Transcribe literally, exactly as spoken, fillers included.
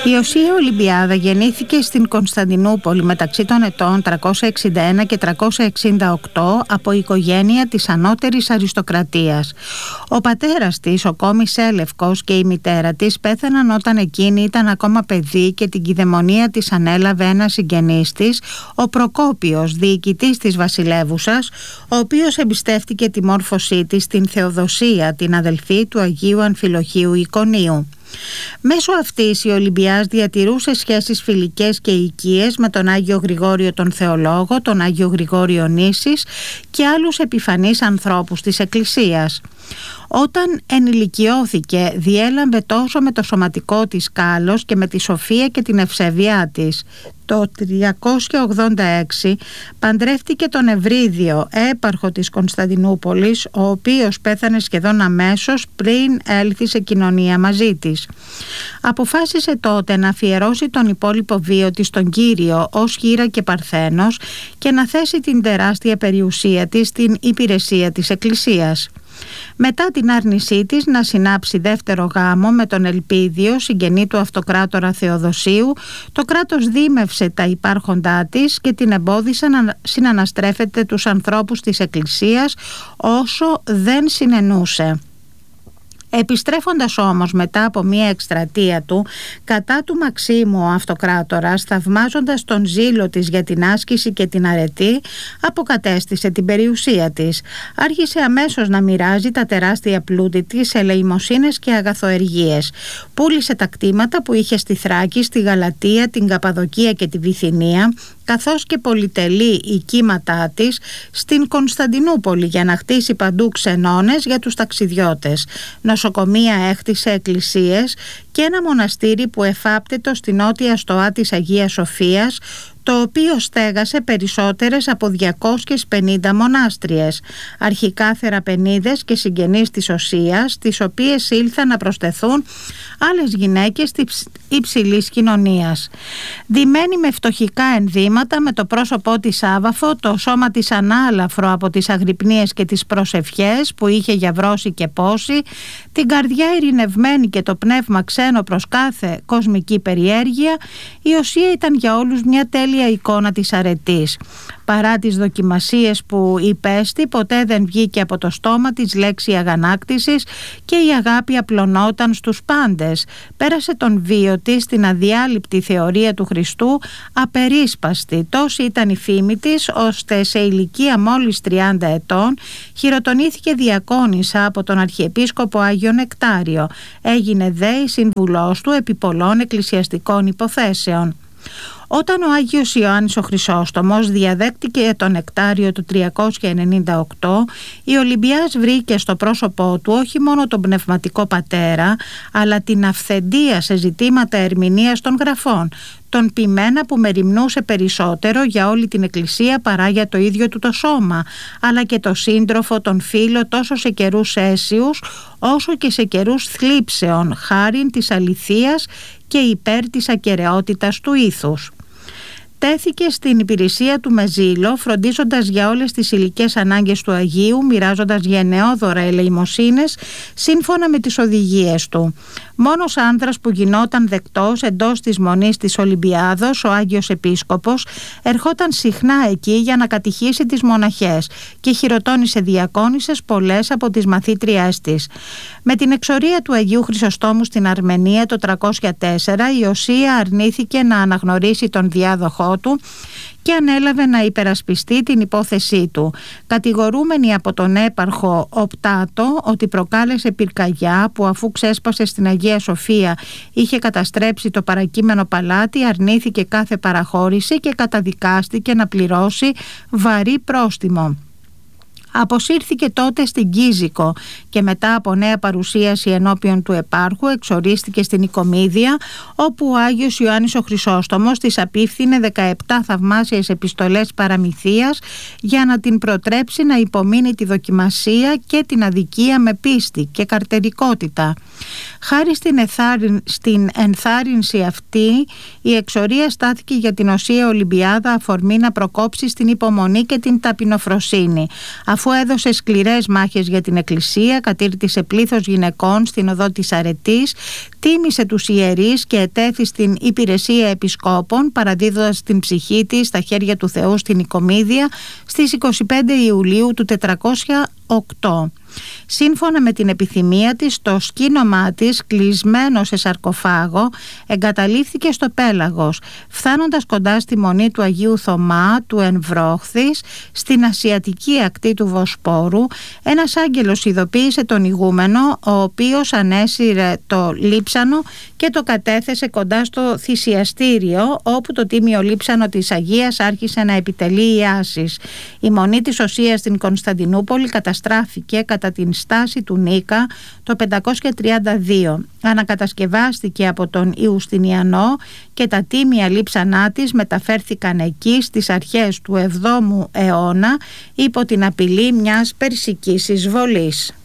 Η Οσία Ολυμπιάδα γεννήθηκε στην Κωνσταντινούπολη μεταξύ των ετών τριακόσια εξήντα ένα και τριακόσια εξήντα οκτώ από οικογένεια της ανώτερης αριστοκρατίας. Ο πατέρας της, ο Κόμης Έλευκος, και η μητέρα της πέθαναν όταν εκείνη ήταν ακόμα παιδί και την κηδαιμονία της ανέλαβε ένας συγγενής της, ο Προκόπιος, διοικητής της βασιλεύουσας, ο οποίος εμπιστεύτηκε τη μόρφωσή της στην Θεοδοσία, την αδελφή του Αγίου Αμφιλοχείου Εικονίου. Μέσω αυτής η Ολυμπιάς διατηρούσε σχέσεις φιλικές και οικίες με τον Άγιο Γρηγόριο τον Θεολόγο, τον Άγιο Γρηγόριο Νήσης και άλλους επιφανείς ανθρώπους της Εκκλησίας. Όταν ενηλικιώθηκε, διέλαμπε τόσο με το σωματικό της κάλος και με τη σοφία και την ευσεβιά της. Το τριακόσια ογδόντα έξι παντρεύτηκε τον Ευρύδιο, έπαρχο της Κωνσταντινούπολης, ο οποίος πέθανε σχεδόν αμέσως πριν έλθει σε κοινωνία μαζί της. Αποφάσισε τότε να αφιερώσει τον υπόλοιπο βίο της στον Κύριο ως χήρα και παρθένος και να θέσει την τεράστια περιουσία της στην υπηρεσία της Εκκλησίας. Μετά την άρνησή της να συνάψει δεύτερο γάμο με τον Ελπίδιο, συγγενή του αυτοκράτορα Θεοδοσίου, το κράτος δίμευσε τα υπάρχοντά της και την εμπόδισε να συναναστρέφεται τους ανθρώπους της Εκκλησίας όσο δεν συνενούσε. Επιστρέφοντας όμως μετά από μία εκστρατεία του κατά του Μαξίμου ο αυτοκράτορας, θαυμάζοντας τον ζήλο της για την άσκηση και την αρετή, αποκατέστησε την περιουσία της. Άρχισε αμέσως να μοιράζει τα τεράστια πλούτη της σε ελεημοσύνες και αγαθοεργίες. Πούλησε τα κτήματα που είχε στη Θράκη, στη Γαλατία, την Καπαδοκία και τη Βυθινία, καθώς και πολυτελεί οικίματά της στην Κωνσταντινούπολη για να χτίσει παντού ξενώνες για τους ταξιδιώτες. Νοσοκομεία έχτισε, εκκλησίες και ένα μοναστήρι που εφάπτετο στην νότια στοά της Αγίας Σοφίας, το οποίο στέγασε περισσότερες από διακόσιες πενήντα μονάστριες, αρχικά θεραπενίδες και συγγενείς της Οσίας, τις οποίες ήλθαν να προσθεθούν άλλες γυναίκες της υψηλής κοινωνίας. Ντυμένη με φτωχικά ενδύματα, με το πρόσωπό της άβαφο, το σώμα της ανάλαφρο από τις αγρυπνίες και τις προσευχές που είχε γιαυρώσει και πόσει, την καρδιά ειρηνευμένη και το πνεύμα ξένο προς κάθε κοσμική περιέργεια, η Οσία ήταν για όλους μια τέλεια εικόνα της αρετής. Παρά τις δοκιμασίες που υπέστη, ποτέ δεν βγήκε από το στόμα της λέξη αγανάκτησης και η αγάπη απλωνόταν στους πάντες. Πέρασε τον βίο της στην αδιάλειπτη θεωρία του Χριστού απερίσπαστη. Τόση ήταν η φήμη της, ώστε σε ηλικία μόλις τριάντα ετών χειροτονήθηκε διακόνισσα από τον Αρχιεπίσκοπο Άγιο Νεκτάριο. Έγινε δε η συμβουλός του επί πολλών εκκλησιαστικών υποθέσεων. Όταν ο Άγιος Ιωάννης ο Χρυσόστομος διαδέχτηκε τον Νεκτάριο του τριακόσια ενενήντα οκτώ, η Ολυμπιάς βρήκε στο πρόσωπό του όχι μόνο τον πνευματικό πατέρα, αλλά την αυθεντία σε ζητήματα ερμηνείας των γραφών, τον ποιμένα που μεριμνούσε περισσότερο για όλη την Εκκλησία παρά για το ίδιο του το σώμα, αλλά και το σύντροφο, τον φίλο, τόσο σε καιρούς αίσιους όσο και σε καιρούς θλίψεων, χάριν της αληθείας και υπέρ της ακεραιότητας του ήθους. Τέθηκε στην υπηρεσία του με ζήλο, φροντίζοντας για όλες τις υλικές ανάγκες του Αγίου, μοιράζοντας γενναιόδωρα ελεημοσύνες σύμφωνα με τις οδηγίες του. Μόνος άνδρας που γινόταν δεκτός εντός της μονής της Ολυμπιάδος, ο Άγιος Επίσκοπος, ερχόταν συχνά εκεί για να κατηχήσει τις μοναχές και χειροτώνησε διακόνισσες πολλές από τις μαθήτριές της. Με την εξορία του Αγίου Χρυσοστόμου στην Αρμενία το τριακόσια τέσσερα, η Οσία αρνήθηκε να αναγνωρίσει τον διάδοχό του και ανέλαβε να υπερασπιστεί την υπόθεσή του. Κατηγορούμενη από τον έπαρχο Οπτάτο ότι προκάλεσε πυρκαγιά που, αφού ξέσπασε στην Αγία Σοφία, είχε καταστρέψει το παρακείμενο παλάτι, αρνήθηκε κάθε παραχώρηση και καταδικάστηκε να πληρώσει βαρύ πρόστιμο. Αποσύρθηκε τότε στην Κίζικο και μετά από νέα παρουσίαση ενώπιον του επάρχου εξορίστηκε στην Οικομίδια, όπου ο Άγιος Ιωάννης ο Χρυσόστομος της απίφθινε δεκαεπτά θαυμάσιες επιστολές παραμυθίας για να την προτρέψει να υπομείνει τη δοκιμασία και την αδικία με πίστη και καρτερικότητα. Χάρη στην, εθάρρυν, στην ενθάρρυνση αυτή, η εξορία στάθηκε για την Οσία Ολυμπιάδα αφορμή να προκόψει στην υπομονή και την ταπεινοφροσύνη. Αφού έδωσε σκληρές μάχες για την Εκκλησία, κατήρτισε πλήθος γυναικών στην οδό της αρετής, τίμησε τους ιερείς και ετέθη στην υπηρεσία επισκόπων, παραδίδοντας την ψυχή της στα χέρια του Θεού στην Οικομίδια στις είκοσι πέντε Ιουλίου του τετρακόσια οκτώ. Σύμφωνα με την επιθυμία της, το σκήνομά της, κλεισμένο σε σαρκοφάγο, εγκαταλείφθηκε στο πέλαγος. Φτάνοντας κοντά στη μονή του Αγίου Θωμά του Εμβρόχθης, στην ασιατική ακτή του Βοσπόρου, ένας άγγελος ειδοποίησε τον ηγούμενο, ο οποίος ανέσυρε το λείψανο και το κατέθεσε κοντά στο θυσιαστήριο, όπου το τίμιο λείψανο της Αγίας άρχισε να επιτελεί ιάσεις. Η μονή της Οσίας στην Κωνσταντινούπολη καταστράφηκε κατά την στάση του Νίκα το πεντακόσια τριάντα δύο. Ανακατασκευάστηκε από τον Ιουστινιανό και τα τίμια λείψανά της μεταφέρθηκαν εκεί στις αρχές του εβδόμου αιώνα υπό την απειλή μιας περσικής εισβολής.